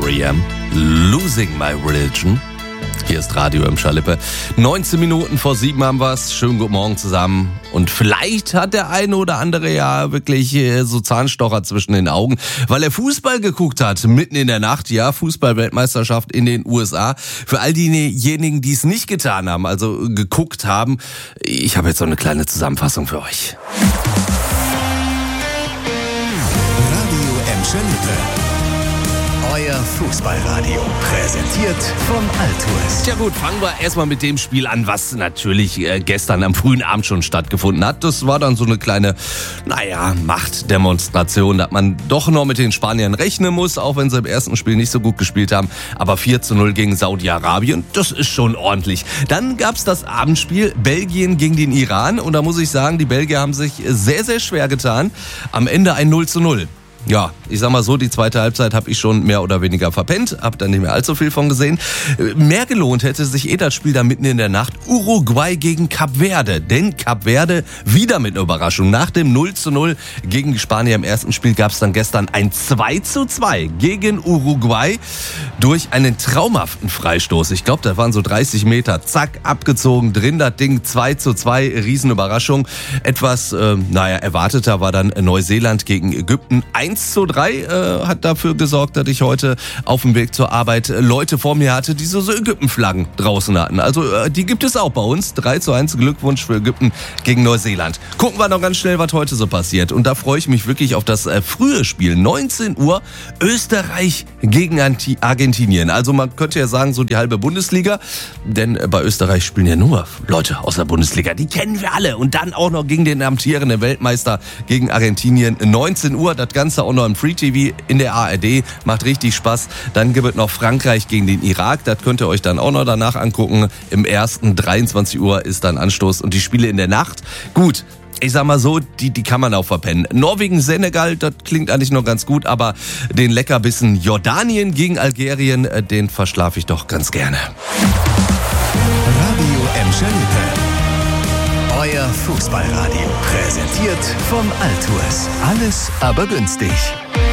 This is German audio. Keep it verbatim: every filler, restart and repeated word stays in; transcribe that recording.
R E M, Losing My Religion. Hier ist Radio im Schalippe. neunzehn Minuten vor sieben haben wir's. Schönen guten Morgen zusammen. Und vielleicht hat der eine oder andere ja wirklich so Zahnstocher zwischen den Augen, weil er Fußball geguckt hat, mitten in der Nacht. Ja, Fußball-Weltmeisterschaft in den U S A. Für all diejenigen, die es nicht getan haben, also geguckt haben, ich habe jetzt so eine kleine Zusammenfassung für euch. Radio im Schalippe. Euer Fußballradio, präsentiert von Altues. Tja gut, fangen wir erstmal mit dem Spiel an, was natürlich äh, gestern am frühen Abend schon stattgefunden hat. Das war dann so eine kleine, naja, Machtdemonstration, dass man doch noch mit den Spaniern rechnen muss, auch wenn sie im ersten Spiel nicht so gut gespielt haben. Aber vier zu null gegen Saudi-Arabien, das ist schon ordentlich. Dann gab's das Abendspiel Belgien gegen den Iran und da muss ich sagen, die Belgier haben sich sehr, sehr schwer getan. Am Ende ein null zu null. Ja, ich sag mal so, die zweite Halbzeit habe ich schon mehr oder weniger verpennt, hab da nicht mehr allzu viel von gesehen. Mehr gelohnt hätte sich eh das Spiel da mitten in der Nacht Uruguay gegen Kap Verde. Denn Kap Verde wieder mit einer Überraschung. Nach dem null zu null gegen Spanien im ersten Spiel gab es dann gestern ein zwei zu zwei gegen Uruguay durch einen traumhaften Freistoß. Ich glaube, da waren so dreißig Meter, zack, abgezogen, drin das Ding, zwei zu zwei, Riesenüberraschung. Etwas, äh, naja, erwarteter war dann Neuseeland gegen Ägypten. eins zu drei äh, hat dafür gesorgt, dass ich heute auf dem Weg zur Arbeit äh, Leute vor mir hatte, die so, so Ägypten-Flaggen draußen hatten. Also äh, die gibt es auch bei uns. drei zu eins Glückwunsch für Ägypten gegen Neuseeland. Gucken wir noch ganz schnell, was heute so passiert. Und da freue ich mich wirklich auf das äh, frühe Spiel. neunzehn Uhr, Österreich gegen Anti- Argentinien. Also man könnte ja sagen, so die halbe Bundesliga. Denn äh, bei Österreich spielen ja nur Leute aus der Bundesliga. Die kennen wir alle. Und dann auch noch gegen den amtierenden Weltmeister gegen Argentinien. neunzehn Uhr, das Ganze auch noch im Free-T V in der A R D. Macht richtig Spaß. Dann gibt es noch Frankreich gegen den Irak. Das könnt ihr euch dann auch noch danach angucken. Im ersten dreiundzwanzig Uhr ist dann Anstoß. Und die Spiele in der Nacht, gut, ich sag mal so, die, die kann man auch verpennen. Norwegen, Senegal, das klingt eigentlich noch ganz gut, aber den Leckerbissen Jordanien gegen Algerien, den verschlafe ich doch ganz gerne. Radio im Schalippe. Euer Fußballradio, präsentiert von Altues. Alles aber günstig.